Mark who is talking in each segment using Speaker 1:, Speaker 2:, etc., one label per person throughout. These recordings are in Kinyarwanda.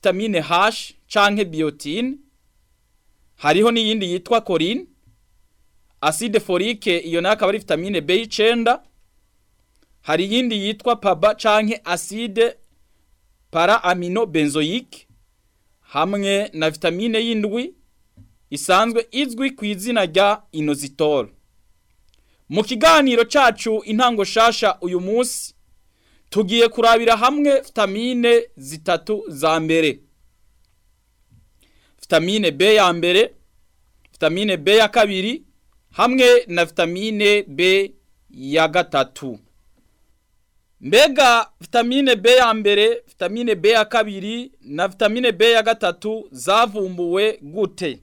Speaker 1: vitamine H canke biotine, hariho n'iyindi yitwa choline, acide folique iyo nayo akaba ari vitamine B9, hari iyindi yitwa PABA canke acide para amino benzoique, hamwe na vitamine y'indwi isanzwe izwi ku izina rya inositol. Mu kiganiro cacu intango shasha uyu munsi tugiye kurabira hamwe vitamine zitatu za mbere: vitamine B ya mbere, vitamine B ya kabiri, hamwe na vitamine B ya gatatu. Mbega vitamine B ya mbere, vitamine B ya kabiri na vitamine B ya gatatu zavumbuwe gute?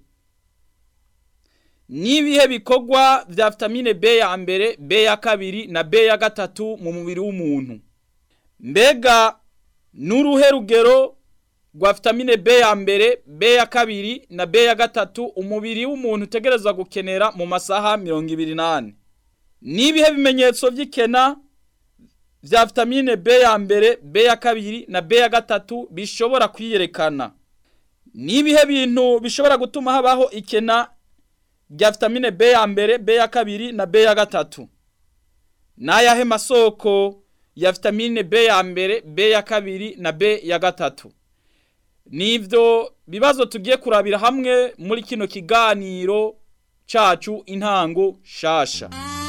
Speaker 1: Nibihe bikorwa vya vitamine B ya mbere, B ya kabiri na B ya gatatu mu mubiri w'umuntu? Mbega nuruhe rugero rwa vitamine B ya mbere, B ya kabiri na B ya gatatu umubiri w'umuntu utegerezwa gukenera mu masaha 28? Nibihe bimenyetso vy'ikena vya vitamine B ya mbere, B ya kabiri na B ya gatatu bishobora kwiyerekana? Nibihe bintu bishobora gutuma habaho ikena rya vitamine B ya mbere, B ya kabiri na B ya gatatu? Nayahe masoko ya vitamine B ya mbere, B ya kabiri na B ya gatatu? Nivyo bibazo tugiye kurabira hamwe muri kino kiganiro cacu intango shasha.